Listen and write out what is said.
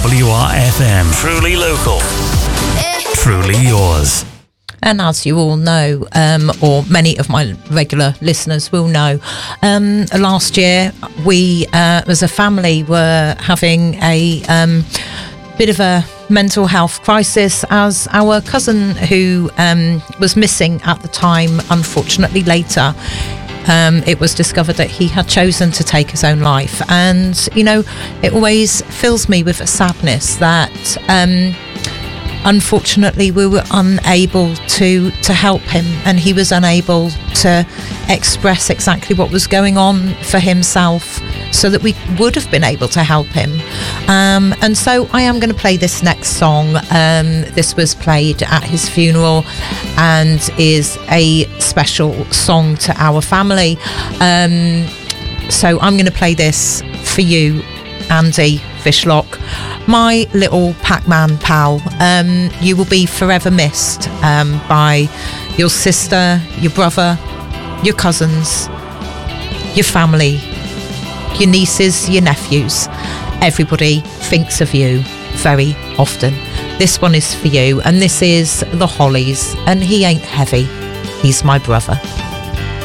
WRFM. Truly local. Truly yours. And as you all know, or many of my regular listeners will know, last year we, as a family, were having a bit of a mental health crisis as our cousin, who was missing at the time, unfortunately later, it was discovered that he had chosen to take his own life. And, you know, it always fills me with a sadness that unfortunately we were unable to help him, and he was unable to express exactly what was going on for himself so that we would have been able to help him. And so I am going to play this next song. This was played at his funeral and is a special song to our family. So I'm going to play this for you, Andy Fishlock, my little Pac-Man pal. You will be forever missed by your sister, your brother, your cousins, your family, your nieces, your nephews. Everybody thinks of you very often. This one is for you, and this is The Hollies, and he ain't heavy, he's my brother.